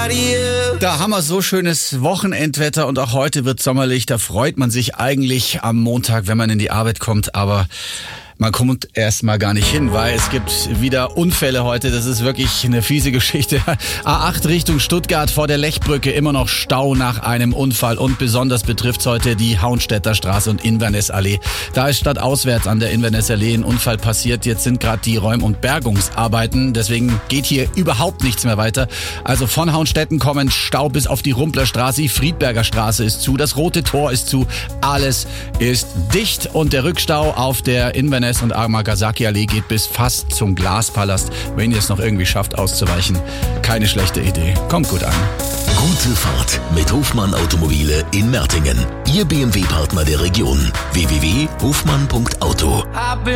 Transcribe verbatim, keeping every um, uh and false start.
Da haben wir so schönes Wochenendwetter und auch heute wird sommerlich. Da freut man sich eigentlich am Montag, wenn man in die Arbeit kommt, aber man kommt erst mal gar nicht hin, weil es gibt wieder Unfälle heute. Das ist wirklich eine fiese Geschichte. A acht Richtung Stuttgart vor der Lechbrücke, immer noch Stau nach einem Unfall. Und besonders betrifft's heute die Hauenstädter Straße und Inverness-Allee. Da ist stadtauswärts an der Inverness-Allee ein Unfall passiert. Jetzt sind gerade die Räum- und Bergungsarbeiten. Deswegen geht hier überhaupt nichts mehr weiter. Also von Hauenstetten kommen Stau bis auf die Rumplerstraße. Die Friedberger Straße ist zu. Das Rote Tor ist zu. Alles ist dicht. Und der Rückstau auf der Inverness und Amagasaki-Allee geht bis fast zum Glaspalast. Wenn ihr es noch irgendwie schafft auszuweichen, keine schlechte Idee. Kommt gut an. Gute Fahrt mit Hofmann Automobile in Mertingen. Ihr B M W-Partner der Region. w w w punkt hofmann punkt auto.